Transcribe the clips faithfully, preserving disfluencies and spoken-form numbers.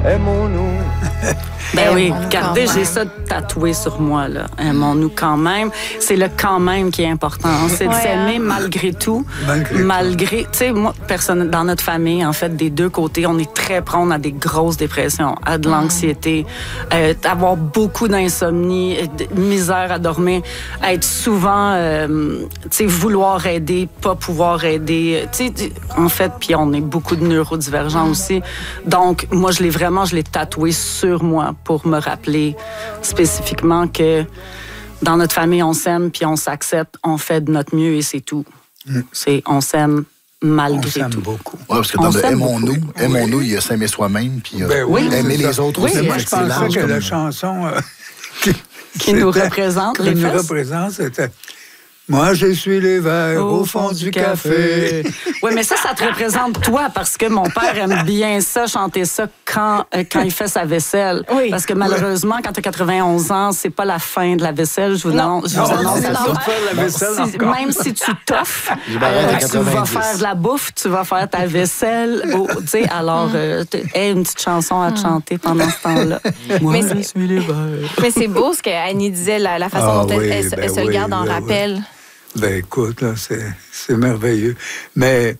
aimons-nous. Ben oui, regardez, j'ai ça tatoué sur moi, là. Aimons-nous quand même. C'est le quand même qui est important. C'est de Ouais, s'aimer hein? malgré tout. Malgré Malgré, tu sais, moi, personne, dans notre famille, en fait, des deux côtés, on est très prône à des grosses dépressions, à de l'anxiété, euh, avoir beaucoup d'insomnie, de misère à dormir, être souvent, euh, tu sais, vouloir aider, pas pouvoir aider. Tu sais, en fait, puis on est beaucoup de neurodivergents aussi. Donc, moi, je l'ai vraiment, je l'ai tatoué sur moi pour me rappeler spécifiquement que dans notre famille, on s'aime puis on s'accepte, on fait de notre mieux et c'est tout. Mm. C'est on s'aime malgré on s'aime tout. beaucoup. Oui, parce que dans le aimons-nous, aimons-nous, il y a s'aimer soi-même puis ben oui, aimer les autres oui, aussi. moi, je pensais que comme... la chanson euh, qui, qui nous représente, qui les nous fesses. représente, c'était moi, je suis les verres au, au fond, fond du café. café. Oui, mais ça, ça te représente toi, parce que mon père aime bien ça, chanter ça quand, euh, quand il fait sa vaisselle. Oui. Parce que malheureusement, quand tu as quatre-vingt-onze ans, c'est pas la fin de la vaisselle. Je vous non. annonce. Je vous annonce ça. ça. Faire la vaisselle si, même si tu t'offres, euh, tu vas faire de la bouffe, tu vas faire ta vaisselle. Oh, tu sais, alors, euh, hey, une petite chanson à te chanter pendant ce temps-là. Moi, mais je suis les verres. Mais c'est beau ce qu'Annie disait, la, la façon ah, dont oui, elle, elle, ben elle se oui, le garde en ben rappel. Oui. Ben écoute, là, c'est, c'est merveilleux. Mais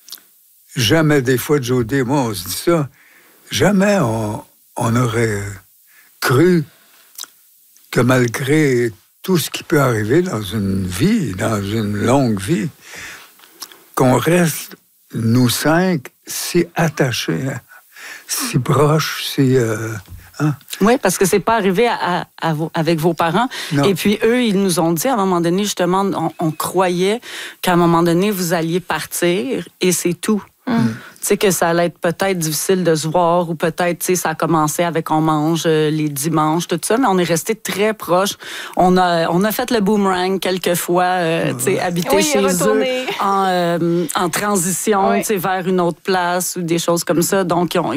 jamais, des fois, Jody, moi, on se dit ça, jamais on, on aurait cru que malgré tout ce qui peut arriver dans une vie, dans une longue vie, qu'on reste, nous cinq, si attachés, hein, si proches, si... Euh, hein? Oui, parce que c'est pas arrivé à, à, à vos, avec vos parents. Non. Et puis, eux, ils nous ont dit, à un moment donné, justement, on, on croyait qu'à un moment donné, vous alliez partir et c'est tout. Mm. Tu sais, que ça allait être peut-être difficile de se voir ou peut-être, tu sais, ça a commencé avec on mange euh, les dimanches, tout ça, mais on est resté très proches. On a, on a fait le boomerang quelques fois, euh, tu sais, habiter oui, chez eux en, en, euh, en transition, oui. tu sais, vers une autre place ou des choses comme ça. Donc, ils ont,